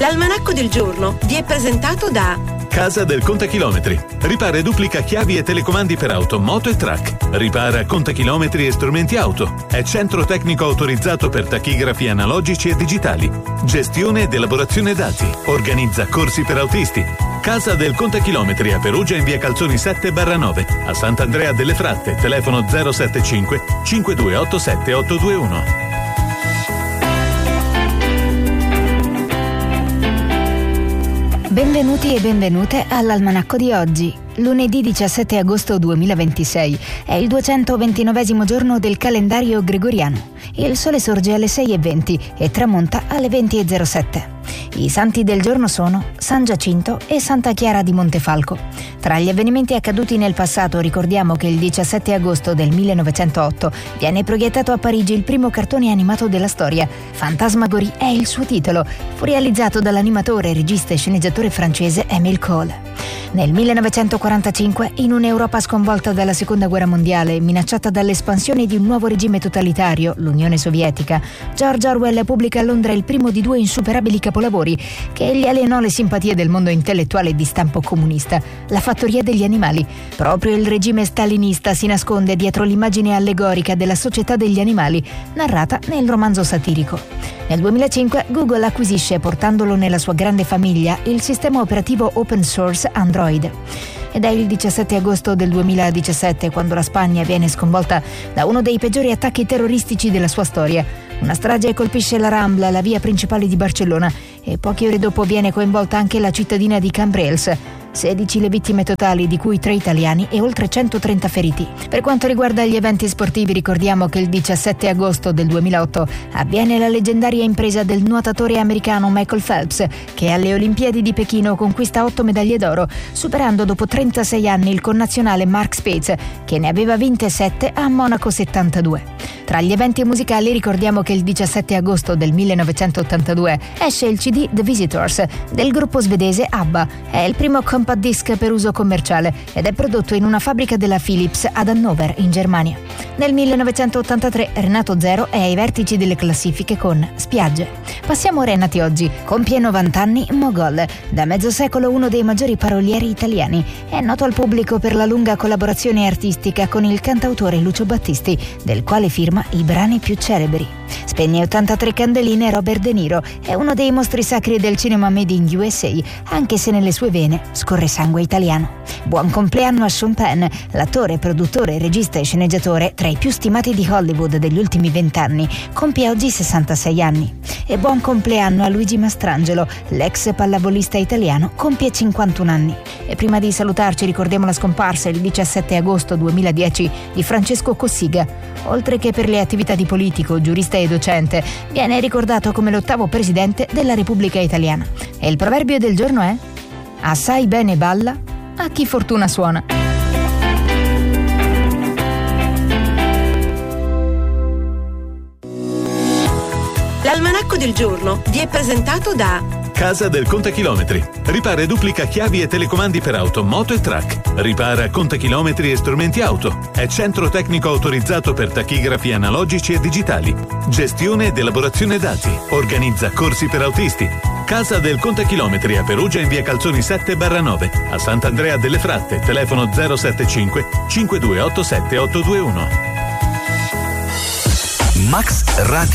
L'almanacco del giorno vi è presentato da Casa del Contachilometri. Ripara e duplica chiavi e telecomandi per auto, moto e track. Ripara contachilometri e strumenti auto. È centro tecnico autorizzato per tachigrafi analogici e digitali. Gestione ed elaborazione dati. Organizza corsi per autisti. Casa del Contachilometri a Perugia in via Calzoni 7/9. A Sant'Andrea delle Fratte, telefono 075 5287 821. Benvenuti e benvenute all'almanacco di oggi. Lunedì 17 agosto 2026 è il 229esimo giorno del calendario gregoriano. Il sole sorge alle 6:20 e tramonta alle 20:07. I santi del giorno sono San Giacinto e Santa Chiara di Montefalco. Tra gli avvenimenti accaduti nel passato ricordiamo che il 17 agosto del 1908 viene proiettato a Parigi il primo cartone animato della storia. Fantasmagorie è il suo titolo. Fu realizzato dall'animatore, regista e sceneggiatore francese Émile Cole. Nel 1945, in un'Europa sconvolta dalla Seconda Guerra Mondiale, minacciata dall'espansione di un nuovo regime totalitario, l'Unione Sovietica, George Orwell pubblica a Londra il primo di 2 insuperabili capolavori che gli alienò le simpatie del mondo intellettuale di stampo comunista, La fattoria degli animali. Proprio il regime stalinista si nasconde dietro l'immagine allegorica della società degli animali, narrata nel romanzo satirico. Nel 2005 Google acquisisce, portandolo nella sua grande famiglia, il sistema operativo open source Android. Ed è il 17 agosto del 2017 quando la Spagna viene sconvolta da uno dei peggiori attacchi terroristici della sua storia. Una strage colpisce la Rambla, la via principale di Barcellona, e poche ore dopo viene coinvolta anche la cittadina di Cambrils. 16 le vittime totali, di cui 3 italiani e oltre 130 feriti. Per quanto riguarda gli eventi sportivi, ricordiamo che il 17 agosto del 2008 avviene la leggendaria impresa del nuotatore americano Michael Phelps, che alle Olimpiadi di Pechino conquista 8 medaglie d'oro, superando dopo 36 anni il connazionale Mark Spitz, che ne aveva vinte 7 a Monaco 72. Tra gli eventi musicali ricordiamo che il 17 agosto del 1982 esce il CD The Visitors del gruppo svedese ABBA. È il primo compact disc per uso commerciale ed è prodotto in una fabbrica della Philips ad Hannover, in Germania. Nel 1983 Renato Zero è ai vertici delle classifiche con Spiagge. Passiamo ora ai nati oggi. Compie 90 anni Mogol, da mezzo secolo uno dei maggiori parolieri italiani. È noto al pubblico per la lunga collaborazione artistica con il cantautore Lucio Battisti, del quale firma i brani più celebri. Spegne 83 candeline Robert De Niro, è uno dei mostri sacri del cinema made in USA, anche se nelle sue vene scorre sangue italiano. Buon compleanno a Sean Penn, l'attore, produttore, regista e sceneggiatore tra i più stimati di Hollywood degli ultimi 20 anni, compie oggi 66 anni. E buon compleanno a Luigi Mastrangelo, l'ex pallavolista italiano, compie 51 anni. E prima di salutarci ricordiamo la scomparsa il 17 agosto 2010 di Francesco Cossiga. Oltre che per le attività di politico, giurista e docente, viene ricordato come l'8º presidente della Repubblica Italiana. E il proverbio del giorno è: assai bene balla a chi fortuna suona. L'almanacco del giorno vi è presentato da Casa del Contachilometri. Ripara e duplica chiavi e telecomandi per auto, moto e track. Ripara contachilometri e strumenti auto. È centro tecnico autorizzato per tachigrafi analogici e digitali. Gestione ed elaborazione dati. Organizza corsi per autisti. Casa del Contachilometri a Perugia in via Calzoni 7/9. A Sant'Andrea delle Fratte, telefono 075 5287 821. Max Radio.